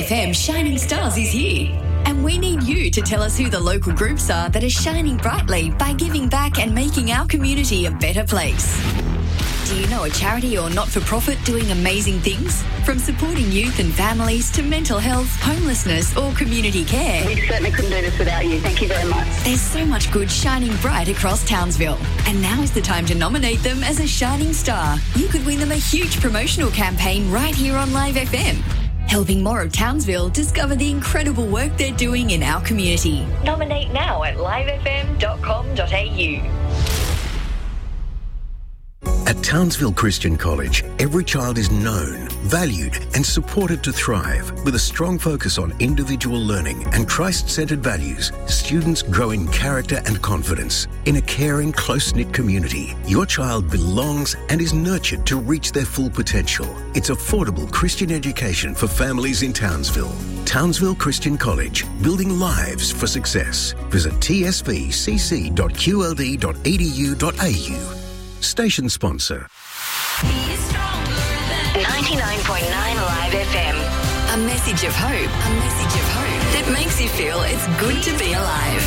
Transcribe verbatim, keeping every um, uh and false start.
F M Shining Stars is here. And we need you to tell us who the local groups are that are shining brightly by giving back and making our community a better place. Do you know a charity or not-for-profit doing amazing things? From supporting youth and families to mental health, homelessness or community care. We certainly couldn't do this without you. Thank you very much. There's so much good shining bright across Townsville. And now is the time to nominate them as a shining star. You could win them a huge promotional campaign right here on Live F M. Helping more of Townsville discover the incredible work they're doing in our community. Nominate now at live f m dot com dot a u. At Townsville Christian College, every child is known, valued and supported to thrive. With a strong focus on individual learning and Christ-centred values, students grow in character and confidence. In a caring, close-knit community, your child belongs and is nurtured to reach their full potential. It's affordable Christian education for families in Townsville. Townsville Christian College, building lives for success. Visit t s v c c dot q l d dot e d u dot a u. Station sponsor. ninety-nine point nine Live F M. A message of hope. A message of hope that makes you feel it's good to be alive.